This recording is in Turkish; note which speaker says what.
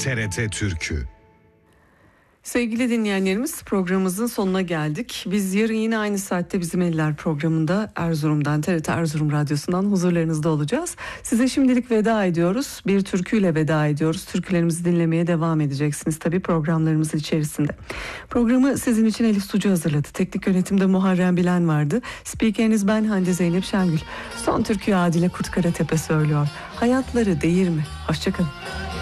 Speaker 1: TRT Türkü.
Speaker 2: Sevgili dinleyenlerimiz, programımızın sonuna geldik. Biz yarın yine aynı saatte Bizim Eller programında Erzurum'dan, TRT Erzurum Radyosu'ndan huzurlarınızda olacağız. Size şimdilik veda ediyoruz. Bir türküyle veda ediyoruz. Türkülerimizi dinlemeye devam edeceksiniz tabii programlarımızın içerisinde. Programı sizin için Elif Sucu hazırladı. Teknik yönetimde Muharrem Bilen vardı. Spikeriniz ben Hande Zeynep Şengül. Son türküyü Adile Kurtkaratepe söylüyor. Hayatları değir mi? Hoşçakalın.